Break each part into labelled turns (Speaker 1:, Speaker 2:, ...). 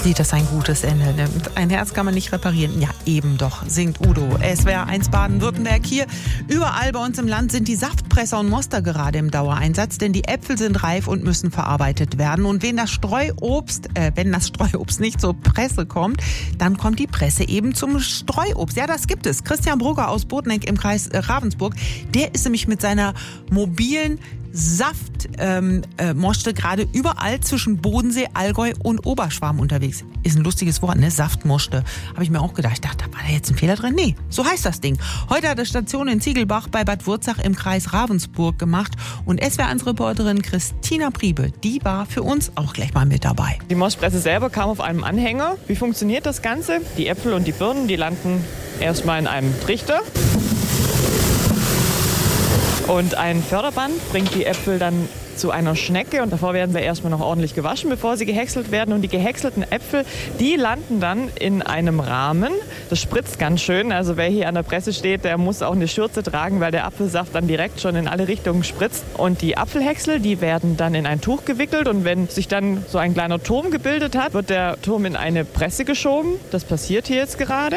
Speaker 1: Lied, das ein gutes Ende nimmt. Ein Herz kann man nicht reparieren. Ja, eben doch, singt Udo. SWR 1 Baden-Württemberg hier. Überall bei uns im Land sind die Saftpresser und Moster gerade im Dauereinsatz, denn die Äpfel sind reif und müssen verarbeitet werden. Und wenn das Streuobst nicht zur Presse kommt, dann kommt die Presse eben zum Streuobst. Ja, das gibt es. Christian Brugger aus Boteneck im Kreis Ravensburg, der ist nämlich mit seiner mobilen Saftmoste gerade überall zwischen Bodensee, Allgäu und Oberschwarm unterwegs. Ist ein lustiges Wort, ne? Saftmoste. Habe ich mir auch gedacht. Ich dachte, da war da jetzt ein Fehler drin? Nee, so heißt das Ding. Heute hat es Station in Ziegelbach bei Bad Wurzach im Kreis Ravensburg gemacht. Und SWR1-Reporterin Christina Priebe, die war für uns auch gleich mal mit dabei.
Speaker 2: Die Mostpresse selber kam auf einem Anhänger. Wie funktioniert das Ganze? Die Äpfel und die Birnen, die landen erstmal in einem Trichter. Und ein Förderband bringt die Äpfel dann zu einer Schnecke und davor werden sie erstmal noch ordentlich gewaschen, bevor sie gehäckselt werden. Und die gehäckselten Äpfel, die landen dann in einem Rahmen. Das spritzt ganz schön. Also wer hier an der Presse steht, der muss auch eine Schürze tragen, weil der Apfelsaft dann direkt schon in alle Richtungen spritzt. Und die Apfelhäcksel, die werden dann in ein Tuch gewickelt. Und wenn sich dann so ein kleiner Turm gebildet hat, wird der Turm in eine Presse geschoben. Das passiert hier jetzt gerade.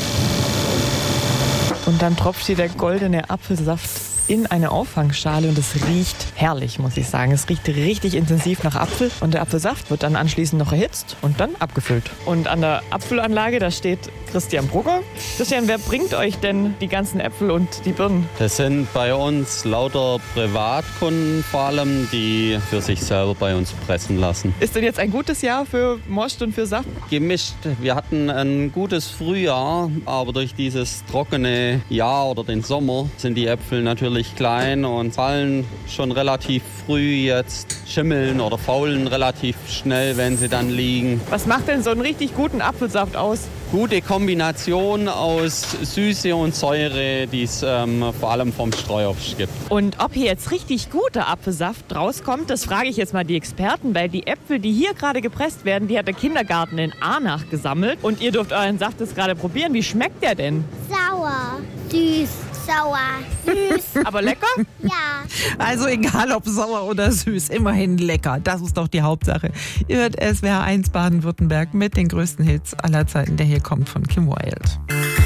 Speaker 2: Und dann tropft hier der goldene Apfelsaft in eine Auffangschale und es riecht herrlich, muss ich sagen. Es riecht richtig intensiv nach Apfel und der Apfelsaft wird dann anschließend noch erhitzt und dann abgefüllt. Und an der Apfelanlage, da steht Christian Brugger. Christian, wer bringt euch denn die ganzen Äpfel und die Birnen?
Speaker 3: Das sind bei uns lauter Privatkunden vor allem, die für sich selber bei uns pressen lassen.
Speaker 2: Ist denn jetzt ein gutes Jahr für Most und für Saft?
Speaker 3: Gemischt. Wir hatten ein gutes Frühjahr, aber durch dieses trockene Jahr oder den Sommer sind die Äpfel natürlich klein und fallen schon relativ früh jetzt, schimmeln oder faulen relativ schnell, wenn sie dann liegen.
Speaker 2: Was macht denn so einen richtig guten Apfelsaft aus?
Speaker 3: Gute Kombination aus Süße und Säure, die es vor allem vom Streuobst gibt.
Speaker 2: Und ob hier jetzt richtig guter Apfelsaft rauskommt, das frage ich jetzt mal die Experten, weil die Äpfel, die hier gerade gepresst werden, die hat der Kindergarten in Arnach gesammelt und ihr dürft euren Saft jetzt gerade probieren. Wie schmeckt der denn?
Speaker 4: Sauer, süß, sauer, süß.
Speaker 2: Aber lecker?
Speaker 4: Ja.
Speaker 1: Also egal ob sauer oder süß, immerhin lecker. Das ist doch die Hauptsache. Ihr hört SWR 1 Baden-Württemberg mit den größten Hits aller Zeiten, der hier kommt von Kim Wilde.